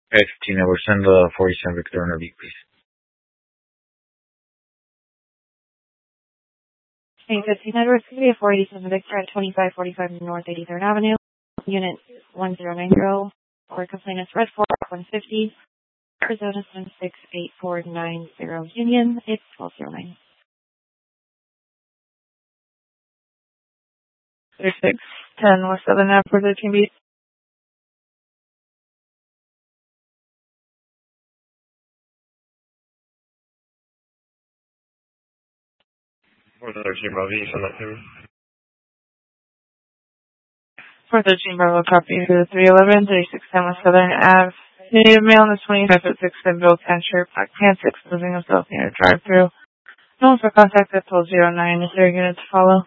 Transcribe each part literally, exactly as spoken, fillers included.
Okay, fifteen over, send the forty-seven Victor and Beat, please. Same fifteen Edwards, could be a four eighty-seven Victor at twenty-five forty-five North eighty-third Avenue, Unit one zero nine zero, or complainant's Red four one fifty, Arizona seven six eight four nine zero Union, it's twelve oh nine. thirty-six ten West Southern Ave for thirteen Beat. four thirteen Bravo, you send that to me? four thirteen Bravo, copy to three eleven, thirty-six ten West Southern Ave. Native male on the twenty-fifth at six, Bill Cancher, black pants, exposing himself near a drive-thru. No one for contact at twelve oh nine. Is there a unit to follow?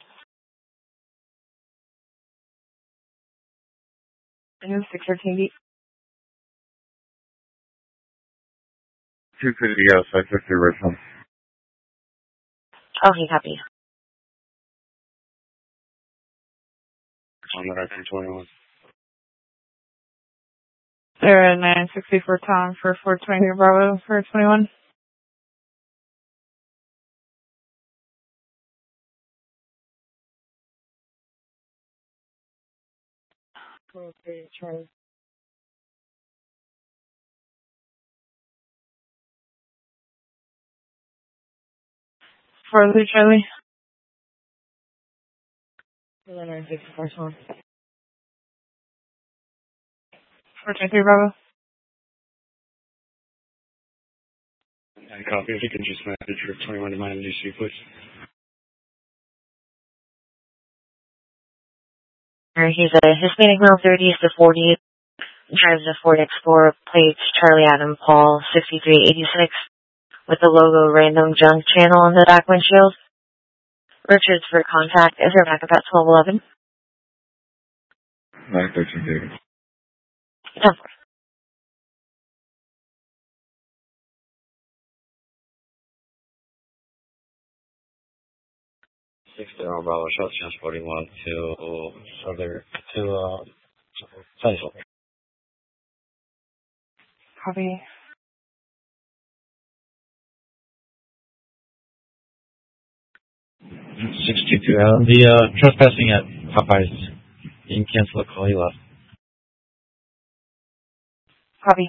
six thirteen Beat. two fifty outside fifty Richmond. Okay, copy. On the right from twenty-one. They're at nine sixty-four Tom for four twenty Bravo for twenty-one. Okay, Charlie. Further, Charlie. nine sixty-four Tom. four twenty-three Bravo. I copy. If you can just message your twenty-one to my M D C, please. He's a Hispanic male, thirties to forty, drives a Ford Explorer, plates Charlie Adam Paul sixty-three eighty-six, with the logo Random Junk Channel on the back windshield. Richards for contact. Is there backup at twelve eleven? nine thirteen David. ten four. six zero Bravo, South transporting one to Southern, to, uh, Central. Copy. sixty-two, uh, the, uh, trespassing at Popeyes. You can cancel the call you left. Copy.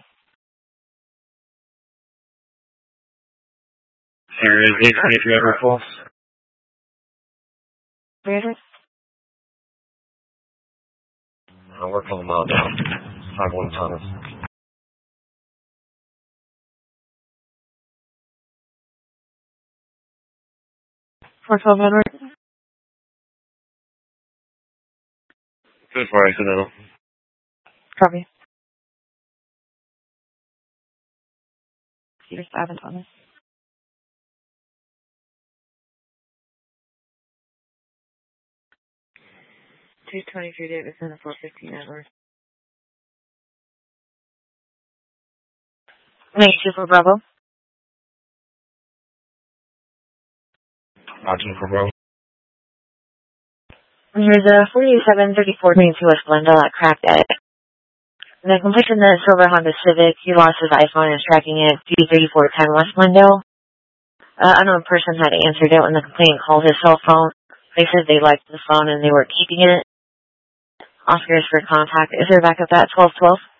Here is eight twenty-three Edward Falls. Address? I'll work on them out now. five one Thomas. four twelve Edward. Good for accidental. Copy. Cedar Ave and Thomas. two twenty-three Davidson and four fifteen Edward. ninety-two for Bravo. Roger for Bravo. Here's a forty-seven thirty-four twenty-two West Glendale at Cracked Egg. The completion the silver Honda Civic. He lost his iPhone and is tracking it D thirty-four ten West Glendale. Uh, unknown person had answered it when the complainant called his cell phone. They said they liked the phone and they were keeping it. Oscars for contact. Is there backup at twelve twelve?